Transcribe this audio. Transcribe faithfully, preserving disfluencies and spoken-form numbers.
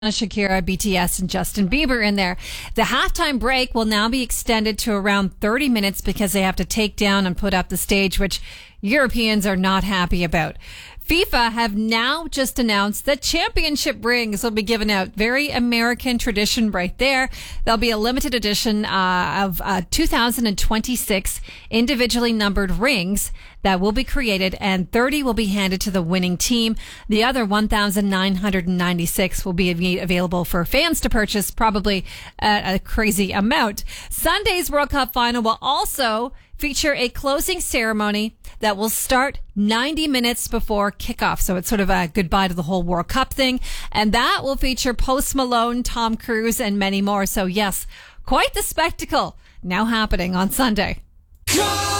Shakira, B T S, and Justin Bieber in there. The halftime break will now be extended to around thirty minutes because they have to take down and put up the stage, which Europeans are not happy about. FIFA have now just announced that championship rings will be given out. Very American tradition right there. There'll be a limited edition uh, of uh, two thousand twenty-six individually numbered rings that will be created, and thirty will be handed to the winning team. The other one thousand nine hundred ninety-six will be available for fans to purchase, probably at a crazy amount. Sunday's World Cup final will also feature a closing ceremony that will start ninety minutes before kickoff. So it's sort of a goodbye to the whole World Cup thing. And that will feature Post Malone, Tom Cruise, and many more. So yes, quite the spectacle now happening on Sunday.